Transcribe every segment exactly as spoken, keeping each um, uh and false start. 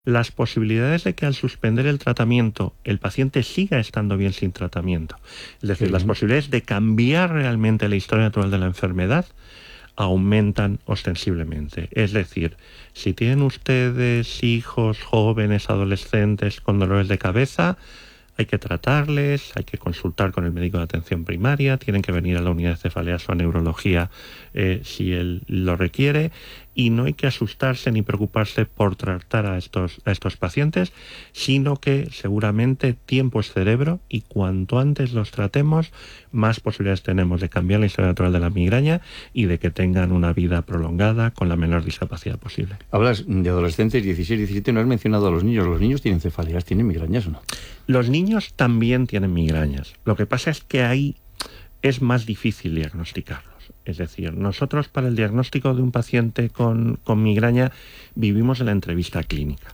las posibilidades de que al suspender el tratamiento el paciente siga estando bien sin tratamiento, es decir, sí. las posibilidades de cambiar realmente la historia natural de la enfermedad aumentan ostensiblemente. Es decir, si tienen ustedes hijos jóvenes, adolescentes con dolores de cabeza, hay que tratarles, hay que consultar con el médico de atención primaria, tienen que venir a la unidad de cefaleas o a neurología eh, si él lo requiere, y no hay que asustarse ni preocuparse por tratar a estos, a estos pacientes, sino que seguramente tiempo es cerebro y cuanto antes los tratemos, más posibilidades tenemos de cambiar la historia natural de la migraña y de que tengan una vida prolongada con la menor discapacidad posible. Hablas de adolescentes, dieciséis, diecisiete, no has mencionado a los niños. ¿Los niños tienen cefaleas, tienen migrañas o no? Los niños también tienen migrañas. Lo que pasa es que ahí es más difícil diagnosticarlos. Es decir, nosotros para el diagnóstico de un paciente con, con migraña vivimos en la entrevista clínica.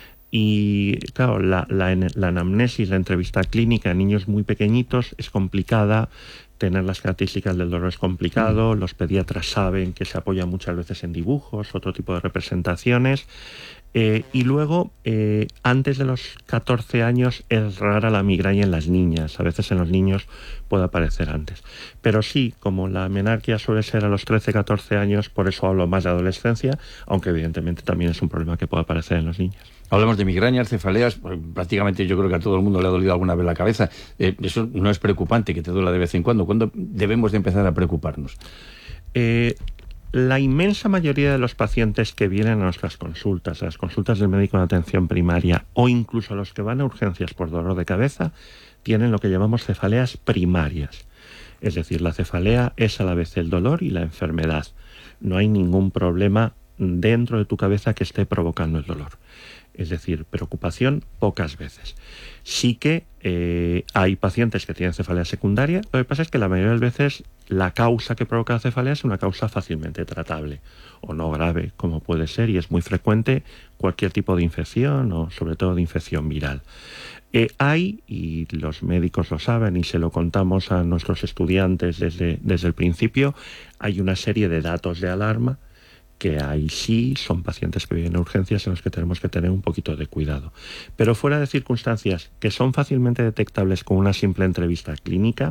Y claro, la, la, la anamnesis, la entrevista clínica en niños muy pequeñitos es complicada, tener las características del dolor es complicado, mm. los pediatras saben que se apoya muchas veces en dibujos, otro tipo de representaciones, eh, y luego, eh, antes de los catorce años es rara la migraña en las niñas, a veces en los niños puede aparecer antes. Pero sí, como la menarquia suele ser a los trece, catorce años, por eso hablo más de adolescencia, aunque evidentemente también es un problema que puede aparecer en los niños. Hablamos de migrañas, cefaleas, pues, prácticamente yo creo que a todo el mundo le ha dolido alguna vez la cabeza. Eh, eso no es preocupante, que te duela de vez en cuando. ¿Cuándo debemos de empezar a preocuparnos? Eh, la inmensa mayoría de los pacientes que vienen a nuestras consultas, a las consultas del médico de atención primaria o incluso a los que van a urgencias por dolor de cabeza, tienen lo que llamamos cefaleas primarias. Es decir, la cefalea es a la vez el dolor y la enfermedad. No hay ningún problema dentro de tu cabeza que esté provocando el dolor. Es decir, preocupación pocas veces. Sí que eh, hay pacientes que tienen cefalea secundaria. Lo que pasa es que la mayoría de las veces la causa que provoca la cefalea es una causa fácilmente tratable o no grave, como puede ser, y es muy frecuente cualquier tipo de infección o sobre todo de infección viral. Eh, hay, y los médicos lo saben y se lo contamos a nuestros estudiantes desde, desde el principio, hay una serie de datos de alarma que ahí sí son pacientes que viven en urgencias en los que tenemos que tener un poquito de cuidado. Pero fuera de circunstancias que son fácilmente detectables con una simple entrevista clínica,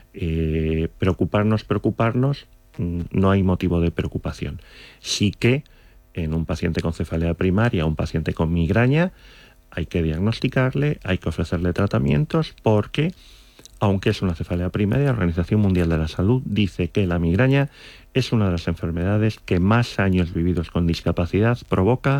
eh, preocuparnos, preocuparnos, no hay motivo de preocupación. Sí que en un paciente con cefalea primaria o un paciente con migraña hay que diagnosticarle, hay que ofrecerle tratamientos porque, aunque es una cefalea primaria, la Organización Mundial de la Salud dice que la migraña es una de las enfermedades que más años vividos con discapacidad provoca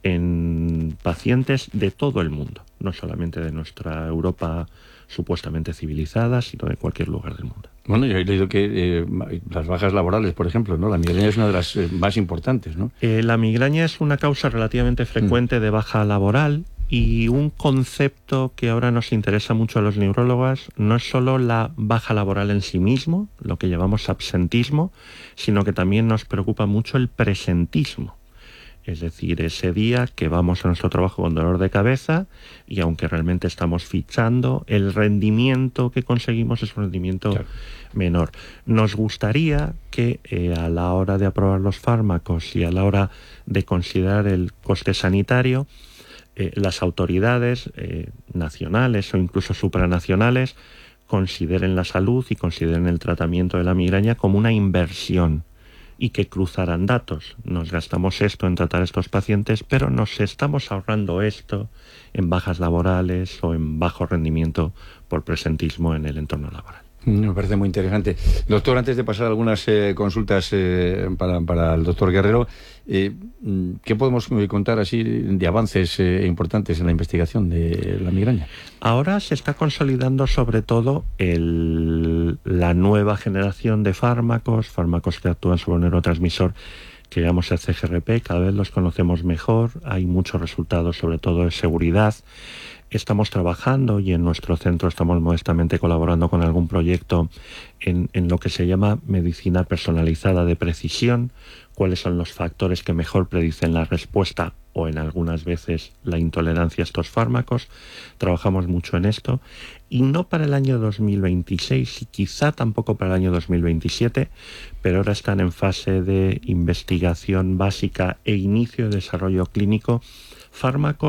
en pacientes de todo el mundo, no solamente de nuestra Europa supuestamente civilizada, sino de cualquier lugar del mundo. Bueno, yo he leído que eh, las bajas laborales, por ejemplo, ¿no? La migraña es una de las eh, más importantes, ¿no? Eh, la migraña es una causa relativamente frecuente mm. de baja laboral. Y un concepto que ahora nos interesa mucho a los neurólogos no es solo la baja laboral en sí mismo, lo que llamamos absentismo, sino que también nos preocupa mucho el presentismo. Es decir, ese día que vamos a nuestro trabajo con dolor de cabeza y aunque realmente estamos fichando, el rendimiento que conseguimos es un rendimiento claro. menor. Nos gustaría que eh, a la hora de aprobar los fármacos y a la hora de considerar el coste sanitario, Eh, las autoridades eh, nacionales o incluso supranacionales consideren la salud y consideren el tratamiento de la migraña como una inversión y que cruzaran datos. Nos gastamos esto en tratar a estos pacientes, pero nos estamos ahorrando esto en bajas laborales o en bajo rendimiento por presentismo en el entorno laboral. Me parece muy interesante. Doctor, antes de pasar algunas eh, consultas eh, para, para el doctor Guerrero, eh, ¿qué podemos contar así de avances eh, importantes en la investigación de la migraña? Ahora se está consolidando sobre todo el, la nueva generación de fármacos, fármacos que actúan sobre un neurotransmisor que llamamos el C G R P, cada vez los conocemos mejor, hay muchos resultados sobre todo de seguridad. estamos trabajando y en nuestro centro estamos modestamente colaborando con algún proyecto en, en lo que se llama medicina personalizada de precisión, cuáles son los factores que mejor predicen la respuesta o en algunas veces la intolerancia a estos fármacos. Trabajamos mucho en esto y no para el año dos mil veintiséis y quizá tampoco para el año dos mil veintisiete, pero ahora están en fase de investigación básica e inicio de desarrollo clínico fármacos